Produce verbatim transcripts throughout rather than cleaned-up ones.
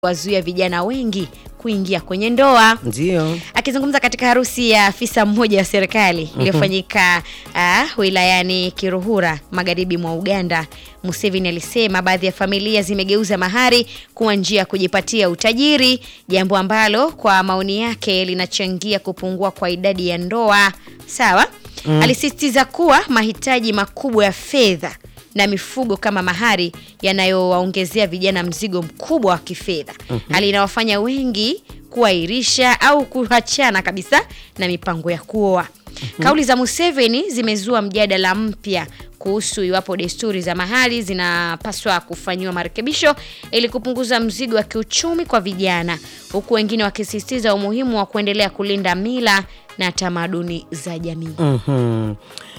wazuia vijana wengi kuingia kwenye ndoa. Ndio. Akizungumza katika harusi ya afisa mmoja wa serikali mm-hmm. iliyofanyika uh, wilayani Kiruhura magharibi mwa Uganda, Museveni alisema baadhi ya familia zimegeuza mahari kuwa njia ya kujipatia utajiri, jambo ambalo kwa maoni yake linachangia kupungua kwa idadi ya ndoa. Sawa? Mm. Alisisitiza kuwa mahitaji makubwa ya fedha na mifugo kama mahari yanayowaongezea vijana mzigo mkubwa wa kifedha. Mm-hmm. Hali inawafanya wengi kuahirisha au kuachana kabisa na mipango ya kuoa. Mm-hmm. Kauli za Museveni zimezua mjadala mpya kuhusu iwapo desturi za mahari zinapaswa kufanywa marekebisho ili kupunguza mzigo wa kiuchumi kwa vijana, huku wengine wakisisitiza umuhimu wa kuendelea kulinda mila na tamaduni za jamii. Mhm.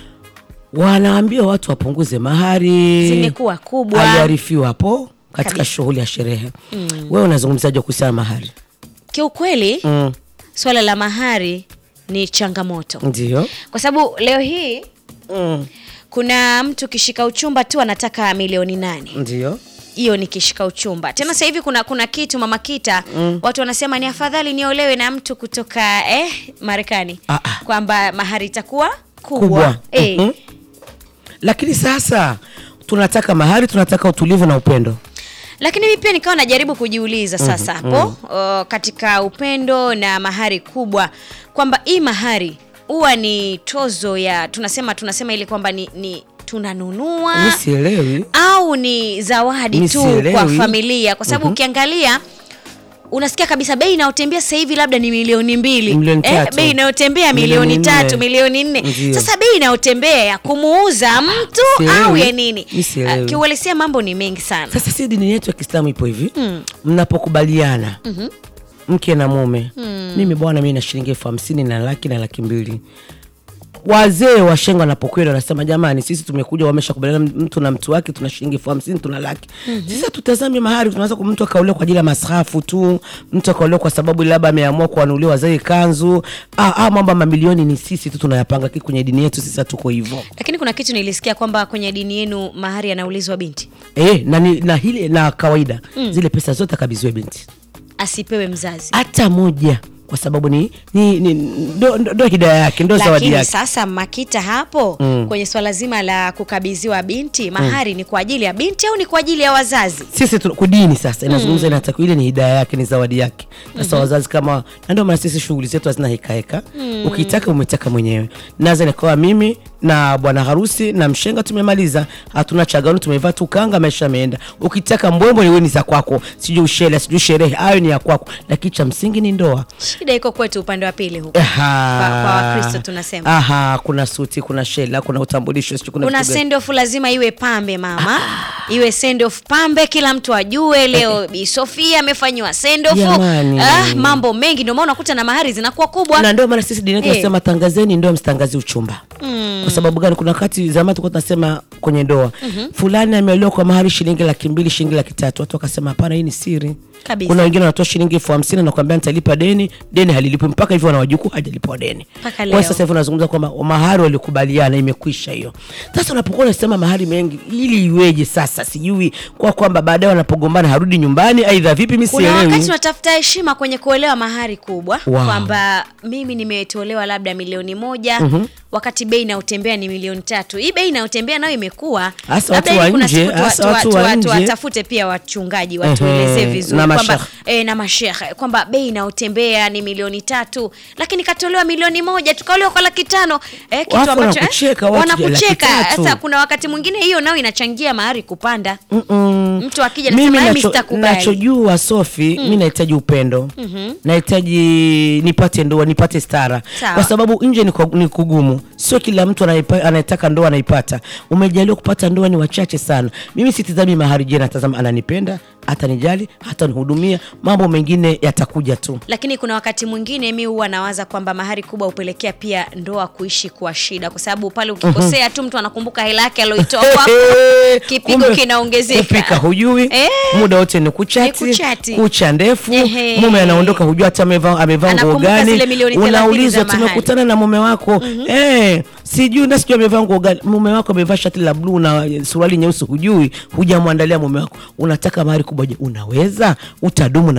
Wanaambia watu wapunguze mahari. Zimekuwa kubwa. Aliarifiwa hapo katika shughuli ya sherehe. Mm. Wewe unazungumzaje kuhusu mahari? Kiukweli, mm. swala la mahari ni changamoto. Ndio. Kwa sababu leo hii mm. kuna mtu kishika uchumba tu anataka milioni nane. Ndio. Hiyo ni kishika uchumba. Tena sasa hivi kuna kuna kitu Mama Kita, mm. watu wanasema ni afadhali niolewe na mtu kutoka eh Marekani. Ah, ah. Kwamba mahari itakuwa kubwa. kubwa. Eh. Mm-hmm. Lakini sasa tunataka mahari, tunataka utulivu na upendo. Lakini mimi pia nikawa najaribu kujiuliza sasa hapo mm-hmm. mm-hmm. katika upendo na mahari kubwa kwamba hii mahari huwa ni tozo ya tunasema tunasema ile kwamba ni, ni tunanunua Nisielewi au ni zawadi Nisielewi. tu kwa familia kwa sababu mm-hmm. ukiangalia unasikia kabisa bei inayotembea sasa hivi labda ni milioni mbili. Milioni eh, bei inayotembea milioni tatu, milioni nne. Sasa bei inayotembea ya kumuuza mtu Sielewi. au ya nini? Uh, kiuhalisia mambo ni mengi sana. Sasa si dini yetu ya Kiislamu ipo hivi. Mm. Mnapokubaliana mm-hmm. mke na mume, mm. mimi bwana mimi na shilingi elfu hamsini na laki na laki mbili. Wazee wa shengo wanapokwenda wanasema jamani sisi tumekuja wameshakubaliana mtu na mtu wake tuna shilingi elfu hamsini tuna laki. Mm-hmm. Sasa tutazame mahari tunaanza kwa mtu akaolewa kwa ajili ya masrafu tu, mtu akaolewa kwa sababu labda ameamua kuanulia wazee kanzu. Ah ah mambo mamilioni ni sisi tu tunayapanga kiki kwenye dini yetu sisi tuko hivyo. Lakini kuna kitu nilisikia kwamba kwenye dini yenu mahari yanaulizwa binti. Eh na ni, na hili na kawaida mm. zile pesa zote kabizwe binti. Asipewe mzazi. Hata moja. Kwa sababu ni ni, ni ndo, ndo hidaya yake, ndo zawadi yake. Lakini sasa Makita hapo mm. kwenye swala zima la kukabidhiwa binti, mahari mm. ni kwa ajili ya binti au ni kwa ajili ya wazazi? Sisi kudini sasa inazungumza mm. inataka ile ni hidaya yake, ni zawadi yake. Sasa mm-hmm. wazazi kama na ndio maana sisi shughuli zetu hazina heka heka. Mm. Ukitaka umetaka mwenyewe. Naza ni kwa mimi na bwana harusi na mshenga tumemaliza. Hatuna chagano, tumevaa tu kanga, maisha yameenda. Ukitaka mbwembwe ni wewe ni za kwako. Sijui ushele, sijui sherehe, hayo ni ya kwako. Lakini cha msingi ni ndoa. Shida iko kwetu upande wa pili huko. Kwa kwa Wakristo tunasema. Aha, kuna suti, kuna shela, kuna utambulisho, sijui kuna Kuna send off lazima iwe pambe mama. Ah. Iwe send off pambe kila mtu ajue leo Bi Sofia amefanywa send off. Ah, mambo mengi ndio maana unakuta na mahari zinakuwa kubwa. Na ndio maana sisi dini yetu tunasema hey. tangazeni ndio msitangazie uchumba. Mm. Kwa sababu gani? Kuna wakati zamani tulikuwa tunasema kwenye ndoa mm-hmm. fulani ameolewa kwa mahari shilingi laki mbili, shilingi laki tatu. Watu wakasema hapana hii ni siri. Kabisa. Kuna wengine wanatoa shilingi elfu hamsini na kuambia nitalipa deni, deni halilipwi mpaka hivyo wanawajukuu hajalipwa deni. Kwa sasa hivi unazungumza kwamba mahari walikubaliana imekwisha hiyo. Sasa unapokuwa unasema mahari mengi ili iweje sasa sijui kwa kwamba baadaye wanapogombana harudi nyumbani aidha vipi mimi sielewi. Kuna wakati unatafuta heshima kwenye kuolewa mahari kubwa wow. kwamba mimi nimetolewa labda milioni moja mm-hmm. wakati bei inayotembea ni milioni tatu. Hii bei inayotembea nayo imekuwa labda kuna siku watu watafute pia wachungaji watuelezee vizuri kwamba eh na mashehe kwamba bei inayotembea ni milioni tatu lakini katolewa milioni moja tukaolewa kwa laki tano eh kitu ambacho wanakucheka. Sasa kuna wakati mwingine hiyo nao inachangia mahari kupanda. Mm-mm. Mtu akija anasema mimi sitakubali. Ninachojua Sophie mm. mimi nahitaji upendo. Mm-hmm. Nahitaji nipate ndoa, nipate stara. Sao. Kwa sababu nje ni kugumu. Sio kila mtu anayetaka ndoa anaipata. Umejaliwa kupata ndoa ni wachache sana. Mimi sitazami mahari je natazama ananipenda, atanijali, hata nihudumia, mambo mengine yatakuja tu. Lakini kuna wakati mwingine mimi huwa nawaza kwamba mahari kubwa upelekea pia ndoa kuishi kwa shida kwa sababu pale ukikosea tu mtu anakumbuka hela yake aliyoitoa kwako. Kipigo kinaongezeka. Kupika hujui, eh, muda wote ni kuchati, ni kuchati. Kucha ndefu, eh, mume anaondoka hujua hata amevaa amevaa nguo gani. Unaulizwa tumekutana na mume wako. Mm-hmm. Eh, sijui na sijui amevaa nguo gani. Mume wako amevaa shati la blue na suruali nyeusi hujui, hujamwandalia mume wako. Unataka mahari kubwa je unaweza? Utadumu na